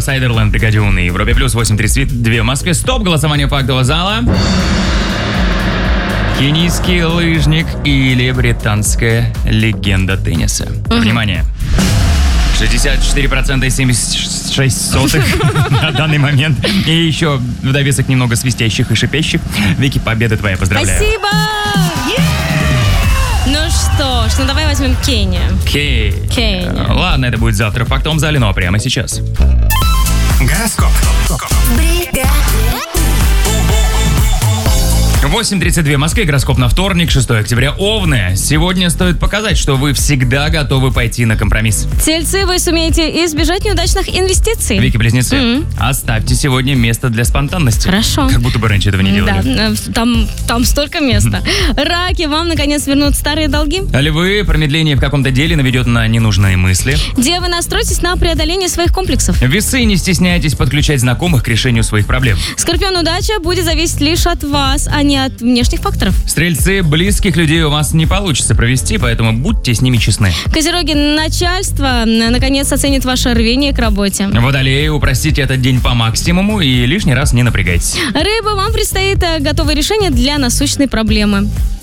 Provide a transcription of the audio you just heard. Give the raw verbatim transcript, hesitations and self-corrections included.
Сайдерленд, Бригадион и Европе Плюс, восемь тридцать два в Москве. Стоп, голосование фактового зала. Кенийский лыжник или британская легенда тенниса. Uh-huh. Внимание. шестьдесят четыре процента и семьдесят шесть сотых на данный момент. И еще в довесок немного свистящих и шипящих. Вики, победа твоя, поздравляю. Спасибо! Yeah! Ну что ж, ну давай возьмем Кению. Кей. Кения. Ладно, это будет завтра в фактовом зале, но прямо сейчас. Гороскоп. восемь тридцать два в Москве, гороскоп на вторник, шестого октября, Овны. Сегодня стоит показать, что вы всегда готовы пойти на компромисс. Тельцы, вы сумеете избежать неудачных инвестиций. Вики-близнецы, Mm-hmm. оставьте сегодня место для спонтанности. Хорошо. Как будто бы раньше этого не делали. Да, там, там столько места. Раки, вам наконец вернут старые долги. Львы, промедление в каком-то деле наведет на ненужные мысли. Девы, настройтесь на преодоление своих комплексов. Весы, не стесняйтесь подключать знакомых к решению своих проблем. Скорпион, удача будет зависеть лишь от вас, а не от внешних факторов. Стрельцы, близких людей у вас не получится провести, поэтому будьте с ними честны. Козероги, начальство наконец оценит ваше рвение к работе. Водолеи, упростите этот день по максимуму и лишний раз не напрягайтесь. Рыбы, вам предстоит готовое решение для насущной проблемы.